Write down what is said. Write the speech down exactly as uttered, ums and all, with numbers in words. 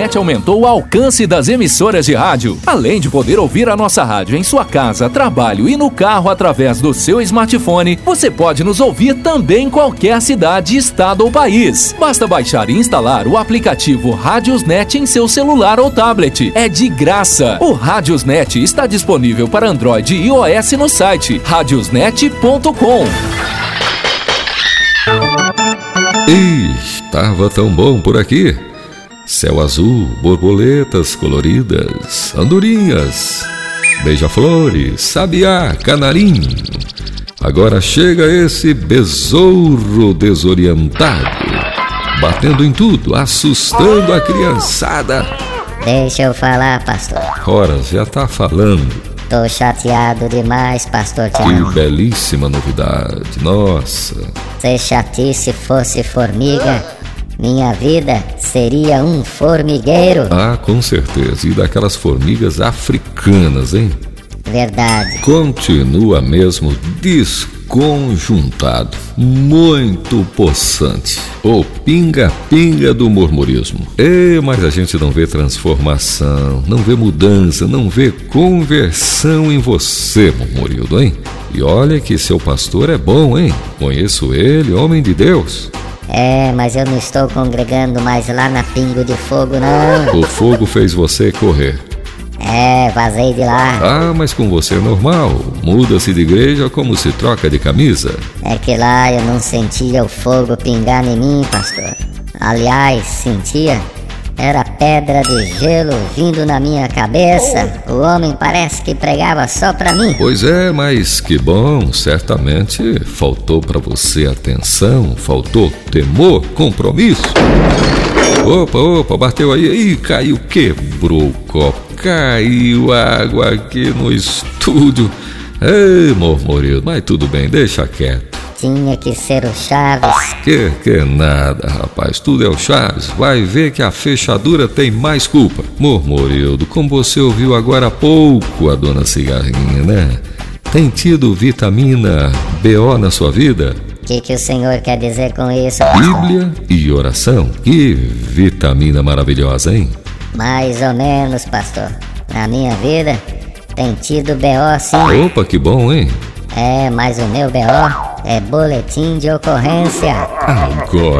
Net aumentou o alcance das emissoras de rádio. Além de poder ouvir a nossa rádio em sua casa, trabalho e no carro através do seu smartphone, você pode nos ouvir também em qualquer cidade, estado ou país. Basta baixar e instalar o aplicativo Radiosnet em seu celular ou tablet. É de graça. O Radiosnet está disponível para Android e iOS no site radiosnet ponto com. Estava tão bom por aqui. Céu azul, borboletas coloridas, andorinhas, beija-flores, sabiá, canarinho. Agora chega esse besouro desorientado, batendo em tudo, assustando a criançada. Deixa eu falar, pastor. Ora, já tá falando. Tô chateado demais, pastor Tiago. Que belíssima novidade, nossa. Se chatice fosse formiga, minha vida seria um formigueiro. Ah, com certeza, e daquelas formigas africanas, hein? Verdade. Continua mesmo desconjuntado, muito possante. O pinga-pinga do murmurismo. É, mas a gente não vê transformação, não vê mudança, não vê conversão em você, murmurildo, hein? E olha que seu pastor é bom, hein? Conheço ele, homem de Deus. É, mas eu não estou congregando mais lá na Pingo de Fogo, não. O fogo fez você correr. É, vazei de lá. Ah, mas com você é normal. Muda-se de igreja como se troca de camisa. É que lá eu não sentia o fogo pingar em mim, pastor. Aliás, sentia. Era pedra de gelo vindo na minha cabeça. O homem parece que pregava só pra mim. Pois é, mas que bom. Certamente faltou pra você atenção, faltou temor, compromisso. Opa, opa, bateu aí. Ih, caiu, quebrou o copo. Caiu água aqui no estúdio. Ei, murmurildo, mas tudo bem, deixa quieto. Tinha que ser o Chaves. Que, que nada, rapaz, tudo é o Chaves. Vai ver que a fechadura tem mais culpa. Murmurildo, como você ouviu agora há pouco a dona Cigarrinha, né? Tem tido vitamina B O na sua vida? O que, que o senhor quer dizer com isso, pastor? Bíblia e oração. Que vitamina maravilhosa, hein? Mais ou menos, pastor. Na minha vida tem tido B O sim. Opa, que bom, hein? É, mas o meu B O é boletim de ocorrência. Agora